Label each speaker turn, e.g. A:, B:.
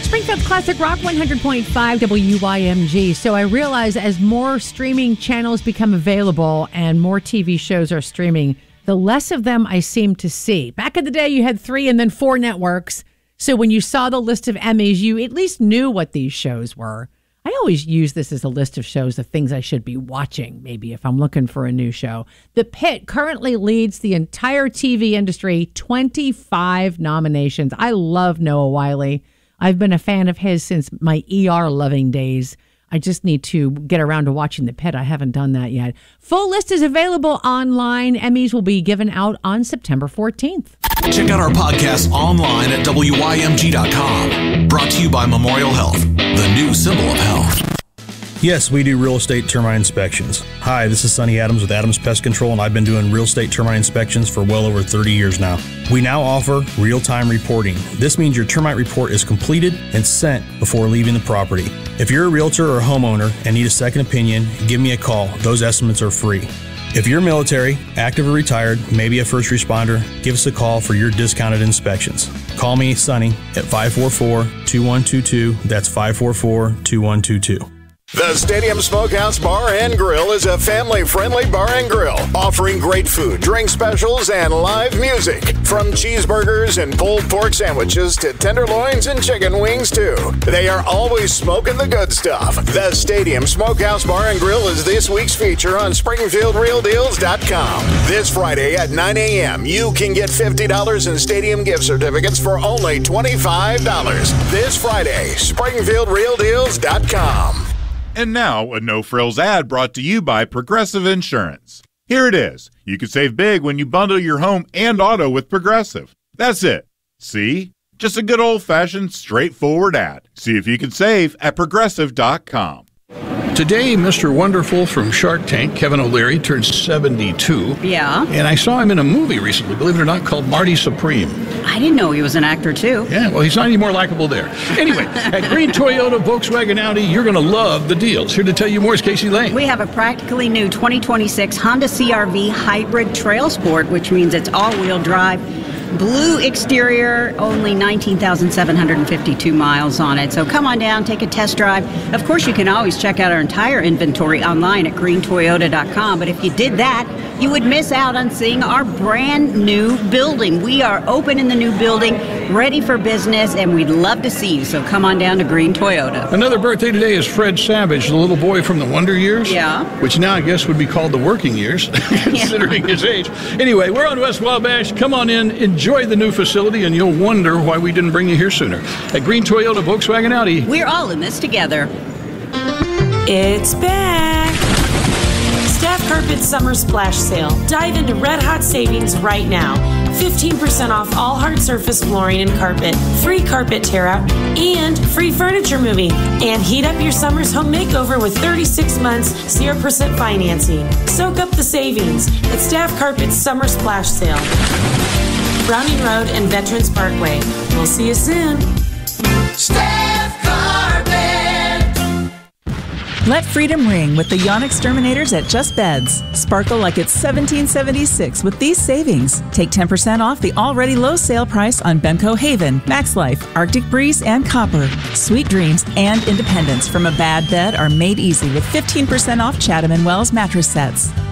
A: Springfield Classic Rock 100.5 WYMG. So I realize as more streaming channels become available and more TV shows are streaming, the less of them I seem to see. Back in the day, you had 3 and then 4 networks. So when you saw the list of Emmys, you at least knew what these shows were. I always use this as a list of shows of things I should be watching, maybe if I'm looking for a new show. The Pit currently leads the entire TV industry, 25 nominations. I love Noah Wyle. I've been a fan of his since my ER-loving days. I just need to get around to watching The Pit. I haven't done that yet. Full list is available online. Emmys will be given out on September 14th.
B: Check out our podcast online at WYMG.com. Brought to you by Memorial Health, the new symbol of health.
C: Yes, we do real estate termite inspections. Hi, this is Sonny Adams with Adams Pest Control, and I've been doing real estate termite inspections for well over 30 years now. We now offer real-time reporting. This means your termite report is completed and sent before leaving the property. If you're a realtor or a homeowner and need a second opinion, give me a call. Those estimates are free. If you're military, active or retired, maybe a first responder, give us a call for your discounted inspections. Call me, Sonny, at 544-2122. That's 544-2122.
D: The Stadium Smokehouse Bar and Grill is a family-friendly bar and grill, offering great food, drink specials, and live music. From cheeseburgers and pulled pork sandwiches to tenderloins and chicken wings, too. They are always smoking the good stuff. The Stadium Smokehouse Bar and Grill is this week's feature on SpringfieldRealDeals.com. This Friday at 9 a.m., you can get $50 in Stadium gift certificates for only $25. This Friday, SpringfieldRealDeals.com.
E: And now, a no-frills ad brought to you by Progressive Insurance. Here it is. You can save big when you bundle your home and auto with Progressive. That's it. See? Just a good old-fashioned, straightforward ad. See if you can save at Progressive.com.
F: Today, Mr. Wonderful from Shark Tank, Kevin O'Leary, turned 72.
G: Yeah.
F: And I saw him in a movie recently, believe it or not, called Marty Supreme.
G: I didn't know he was an actor, too.
F: Yeah, well, he's not any more likable there. Anyway, at Green Toyota, Volkswagen, Audi, you're going to love the deals. Here to tell you more is Casey Lane.
G: We have a practically new 2026 Honda CR-V Hybrid Trail Sport, which means it's all-wheel drive. Blue exterior, only 19,752 miles on it. So come on down, take a test drive. Of course, you can always check out our entire inventory online at greentoyota.com. But if you did that, you would miss out on seeing our brand new building. We are open in the new building, ready for business, and we'd love to see you. So come on down to Green Toyota.
F: Another birthday today is Fred Savage, the little boy from the Wonder Years.
G: Yeah.
F: Which now I guess would be called the working years, considering his age. Anyway, we're on West Wabash. Come on in, enjoy the new facility, and you'll wonder why we didn't bring you here sooner. At Green Toyota, Volkswagen, Audi.
G: We're all in this together.
H: It's back. Staff Carpet Summer Splash Sale. Dive into red hot savings right now. 15% off all hard surface flooring and carpet, free carpet tear out, and free furniture moving. And heat up your summer's home makeover with 36 months, 0% financing. Soak up the savings at Staff Carpet's Summer Splash Sale. Browning Road and Veterans Parkway. We'll see you soon.
I: Staff Carpet.
J: Let freedom ring with the Yawn Exterminators at Just Beds. Sparkle like it's 1776 with these savings. Take 10% off the already low sale price on Bemco Haven, Max Life, Arctic Breeze, and Copper. Sweet dreams and independence from a bad bed are made easy with 15% off Chatham & Wells mattress sets.